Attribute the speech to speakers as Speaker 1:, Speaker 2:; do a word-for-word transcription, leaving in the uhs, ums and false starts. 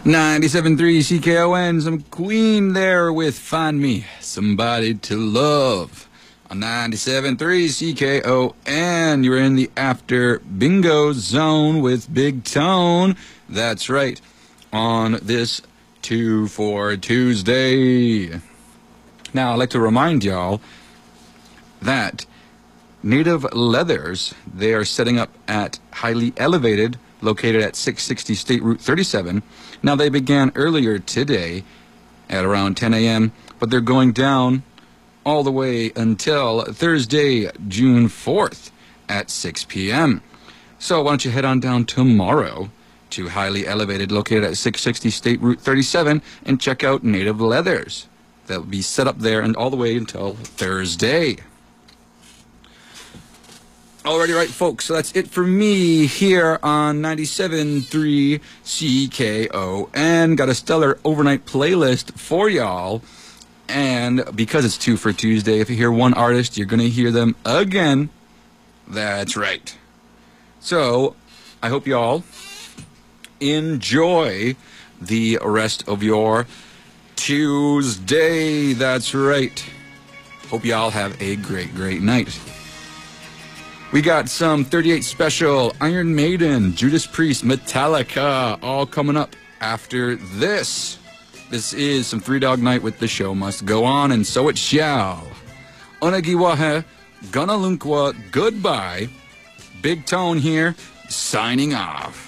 Speaker 1: ninety-seven point three C K O N, some Queen there with Find Me Somebody to Love. On ninety-seven point three C K O N, you're in the After Bingo Zone with Big Tone. That's right, on this two for Tuesday. Now, I'd like to remind y'all that Native Leathers, they are setting up at Highly Elevated, located at six sixty State Route thirty-seven. Now, they began earlier today at around ten A M, but they're going down all the way until Thursday, June fourth at six P M So why don't you head on down tomorrow to Highly Elevated, located at six sixty State Route thirty-seven, and check out Native Leathers. They'll be set up there and all the way until Thursday. Alrighty, right, folks, so that's it for me here on ninety-seven point three C K O N. Got a stellar overnight playlist for y'all. And because it's two for Tuesday, if you hear one artist, you're going to hear them again. That's right. So, I hope y'all enjoy the rest of your Tuesday. That's right. Hope y'all have a great, great night. We got some thirty-eight Special, Iron Maiden, Judas Priest, Metallica, all coming up after this. This is some Three Dog Night with The Show Must Go On, and so it shall. Onagiwahe, Ganalunkwa, goodbye. Big Tone here, signing off.